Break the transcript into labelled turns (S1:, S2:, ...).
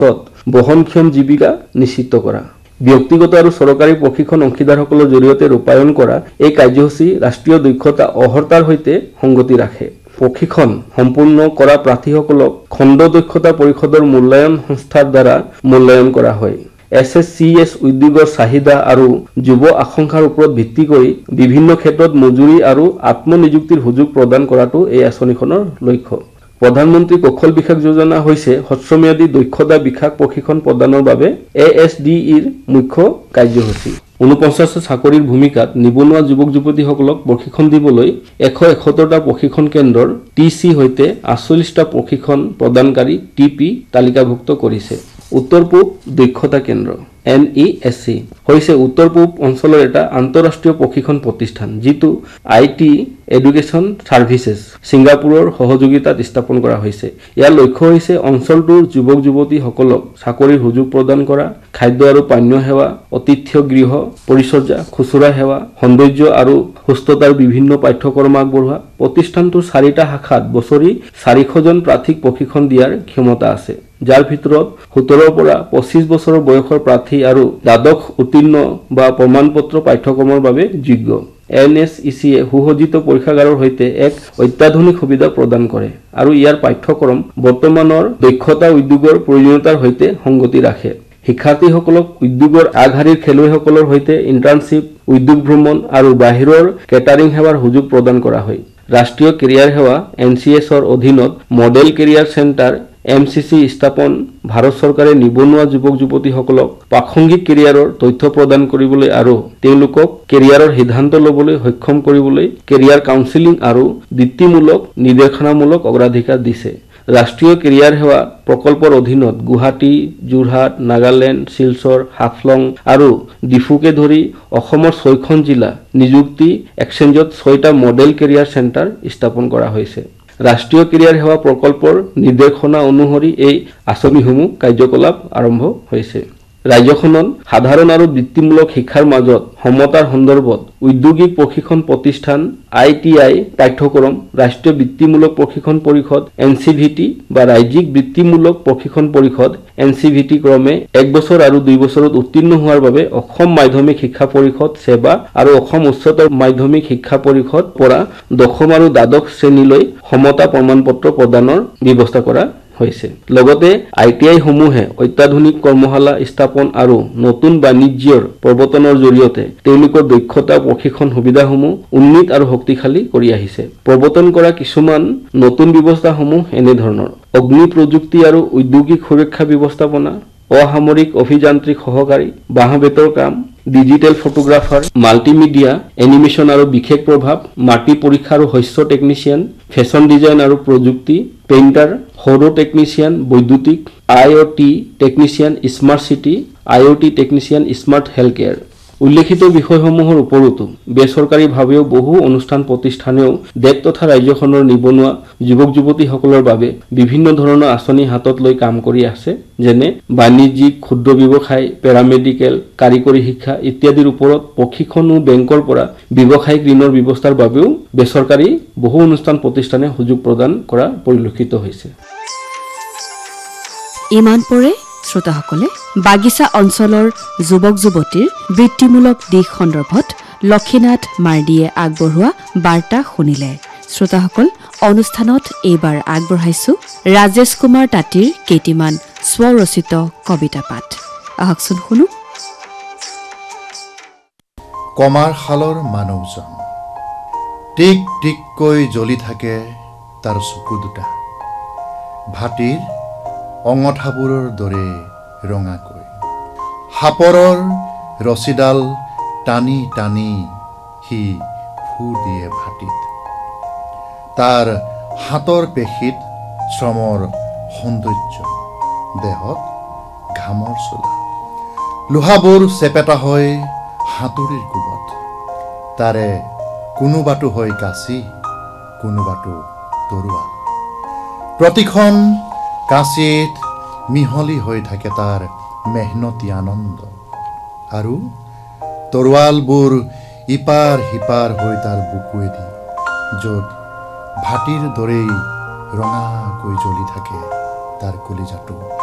S1: বহনক্ষম জীৱিকা নিশ্চিত কৰা। ব্যক্তিগত আৰু চৰকাৰী প্ৰশিক্ষণ অংশীদাৰসকলৰ জৰিয়তে ৰূপায়ণ কৰা এই কাৰ্যসূচী ৰাষ্ট্ৰীয় দক্ষতা অৰ্হতাৰ সৈতে সংগতি ৰাখে। প্ৰশিক্ষণ সম্পূৰ্ণ কৰা প্ৰাৰ্থীসকলক খণ্ড দক্ষতা পৰিষদৰ মূল্যায়ন সংস্থাৰ দ্বাৰা মূল্যায়ন কৰা হয়। SSCS উদ্যোগৰ চাহিদা আৰু যুৱ আকাংক্ষাৰ ওপৰত ভিত্তি কৰি বিভিন্ন ক্ষেত্ৰত মজুৰি আৰু আত্মনিযুক্তিৰ সুযোগ প্ৰদান কৰাটো এই আঁচনিখনৰ লক্ষ্য। প্ৰধানমন্ত্ৰী কৌশল বিকাশ যোজনা হৈছে হ্ৰস্বম্যাদী দক্ষতা বিকাশ প্ৰশিক্ষণ প্ৰদানৰ বাবে ASDEৰ মুখ্য কাৰ্যসূচী। ৪৯টা চাকৰিৰ ভূমিকাত নিবনুৱা যুৱক যুৱতীসকলক প্ৰশিক্ষণ দিবলৈ ১৭১টা প্ৰশিক্ষণ কেন্দ্ৰৰ TC সৈতে ৪৮টা প্ৰশিক্ষণ প্ৰদানকাৰী TP তালিকাভুক্ত কৰিছে। উত্তৰ পূব দক্ষতা কেন্দ্ৰ NESC হৈছে উত্তৰ পূব অঞ্চলৰ এটা আন্তঃৰাষ্ট্ৰীয় প্ৰশিক্ষণ প্ৰতিষ্ঠান, যিটো IT এডুকেশ্যন ছাৰ্ভিচেছ ছিংগাপুৰৰ সহযোগিতাত স্থাপন কৰা হৈছে। ইয়াৰ লক্ষ্য হৈছে অঞ্চলটোৰ যুৱক যুৱতীসকলক চাকৰিৰ সুযোগ প্ৰদান কৰা, খাদ্য আৰু পানীয় সেৱা, অতিথ্য গৃহ পৰিচৰ্যা, খুচুৰা সেৱা, সৌন্দৰ্য আৰু সুস্থতাৰ বিভিন্ন পাঠ্যক্ৰম আগবঢ়োৱা। প্ৰতিষ্ঠানটোৰ 4টা শাখাত বছৰি 400জন প্ৰাৰ্থীক প্ৰশিক্ষণ দিয়াৰ ক্ষমতা আছে, যাৰ ভিতৰত 17ৰ পৰা 25 বছৰৰ বয়সৰ প্ৰাৰ্থী আৰু দ্বাদশ উত্তীৰ্ণ বা প্ৰমাণপত্ৰ পাঠ্যক্ৰমৰ বাবে যোগ্য। NSECয়ে সুসজ্জিত পৰীক্ষাগাৰৰ সৈতে এক অত্যাধুনিক সুবিধা প্ৰদান কৰে আৰু ইয়াৰ পাঠ্যক্ৰম বৰ্তমানৰ দক্ষতা উদ্যোগৰ প্ৰয়োজনীয়তাৰ সৈতে সংগতি ৰাখে। শিক্ষাৰ্থীসকলক উদ্যোগৰ আগশাৰীৰ খেলুৱৈসকলৰ সৈতে ইণ্টাৰ্ণশ্বিপ, উদ্যোগ ভ্ৰমণ আৰু বাহিৰৰ কেটাৰিং সেৱাৰ সুযোগ প্ৰদান কৰা হয়। ৰাষ্ট্ৰীয় কেৰিয়াৰ সেৱা NCSৰ অধীনত মডেল কেৰিয়াৰ চেণ্টাৰ MCC স্থাপন ভাৰত চৰকাৰে নিবনুৱা যুৱক যুৱতীসকলক প্ৰাসংগিক কেৰিয়াৰৰ তথ্য প্ৰদান কৰিবলৈ আৰু তেওঁলোকক কেৰিয়াৰৰ সিদ্ধান্ত ল'বলৈ সক্ষম কৰিবলৈ কেৰিয়াৰ কাউন্সেলিং আৰু বৃত্তিমূলক নিৰ্দেশনামূলক অগ্ৰাধিকাৰ দিছে। ৰাষ্ট্ৰীয় কেৰিয়াৰ সেৱা প্ৰকল্পৰ অধীনত গুৱাহাটী, যোৰহাট, নাগালেণ্ড, শিলচৰ, হাফলং আৰু ডিফুকে ধৰি অসমৰ 6খন জিলা নিযুক্তি এক্সচেঞ্জত 6টা মডেল কেৰিয়াৰ চেণ্টাৰ স্থাপন কৰা হৈছে। ৰাষ্ট্ৰীয় কেৰিয়াৰ সেৱা প্ৰকল্পৰ নিৰ্দেশনা অনুসৰি এই আঁচনিসমূহ কাৰ্যকলাপ আৰম্ভ হৈছে। ৰাজ্যখনত সাধাৰণ আৰু বৃত্তিমূলক শিক্ষাৰ মাজত সমতাৰ সন্দৰ্ভত ঔদ্যোগিক প্ৰশিক্ষণ প্ৰতিষ্ঠান ITI পাঠ্যক্ৰম, ৰাষ্ট্ৰীয় বৃত্তিমূলক প্ৰশিক্ষণ পৰিষদ NCVT বা ৰাজ্যিক বৃত্তিমূলক প্ৰশিক্ষণ পৰিষদ NCVT ক্ৰমে 1 বছৰ আৰু 2 বছৰত উত্তীৰ্ণ হোৱাৰ বাবে অসম মাধ্যমিক শিক্ষা পৰিষদ সেৱা আৰু অসম উচ্চতৰ মাধ্যমিক শিক্ষা পৰিষদ পৰা 10ম আৰু দ্বাদশ শ্ৰেণীলৈ সমতা প্ৰমাণপত্ৰ প্ৰদানৰ ব্যৱস্থা কৰা হৈছে। লগতে ITI সমূহে অত্যাধুনিক কৰ্মশালা স্থাপন আৰু নতুন বাণিজ্যৰ প্ৰৱৰ্তনৰ জৰিয়তে তেওঁলোকৰ দক্ষতা প্ৰশিক্ষণ সুবিধাসমূহ উন্নীত আৰু শক্তিশালী কৰি আহিছে। প্ৰৱৰ্তন কৰা কিছুমান নতুন ব্যৱস্থাসমূহ এনেধৰণৰ: অগ্নি প্ৰযুক্তি আৰু ঔদ্যোগিক সুৰক্ষা ব্যৱস্থাপনা, অসামৰিক অভিযান্ত্ৰিক সহকাৰী, বাঁহ বেতৰ কাম, ডিজিটেল ফটোগ্ৰাফাৰ, মাল্টিমিডিয়া, এনিমেশ্যন আৰু বিশেষ প্ৰভাৱ, মাটি পৰীক্ষা আৰু শস্য টেকনিচিয়ান, ফেশ্বন ডিজাইন আৰু প্ৰযুক্তি, পেইণ্টাৰ, সৌৰ টেকনিচিয়ান, বৈদ্যুতিক, IoT technician, smart city, IoT technician, smart health care. উল্লেখিত বিষয়সমূহৰ ওপৰতো বেচৰকাৰীভাৱেও বহু অনুষ্ঠান প্ৰতিষ্ঠানেও দেশ তথা ৰাজ্যখনৰ নিবনুৱা যুৱক যুৱতীসকলৰ বাবে বিভিন্ন ধৰণৰ আঁচনি হাতত লৈ কাম কৰি আছে, যেনে বাণিজ্যিক, ক্ষুদ্ৰ ব্যৱসায়, পেৰামেডিকেল, কাৰিকৰী শিক্ষা ইত্যাদিৰ ওপৰত প্ৰশিক্ষণ আৰু বেংকৰ পৰা ব্যৱসায়িক ঋণৰ ব্যৱস্থাৰ বাবেও বেচৰকাৰী বহু অনুষ্ঠান প্ৰতিষ্ঠানে সুযোগ প্ৰদান কৰা পৰিলক্ষিত হৈছে।
S2: ইমান পৰে শ্ৰোতাসকলে বাগিচা অঞ্চলৰ যুৱক যুৱতীৰ বৃত্তিমূলক দিশ সন্দৰ্ভত লক্ষীনাথ মাৰ্ডীয়ে আগবঢ়োৱা বাৰ্তা শুনিলে। শ্ৰোতাসকল, অনুষ্ঠানত এইবাৰ আগবঢ়াইছো ৰাজেশ কুমাৰ তাঁতীৰ কেইটিমান স্বৰচিত কবিতা পাঠ। আহকচোন শুনো।
S3: কমাৰ শালৰ মানুহজন টিক টিককৈ জ্বলি থাকে তাৰ চকু দুটা, ভাটিৰ অঙঠাবোৰৰ দৰে ৰঙাকৈ। সাপৰৰ ৰছীডাল টানি টানি সি ফু দিয়ে ভাটিত, তাৰ হাতৰ পেশীত শ্ৰমৰ সৌন্দৰ্য, দেহত ঘামৰ চোলা। লোহাবোৰ চেপেটা হয় হাতুৰিৰ কোবত, তাৰে কোনোবাটো হয় কাঁচি, কোনোবাটো তৰোৱাল। প্ৰতিখন কাঁচিত মিহলি হৈ থাকে তাৰ মেহনতি আনন্দ, আৰু তৰোৱালবোৰ ইপাৰ সিপাৰ হৈ তাৰ বুকুৱেদি, য'ত ভাটিৰ দৰেই ৰঙাকৈ জ্বলি থাকে তাৰ কলিজাটো।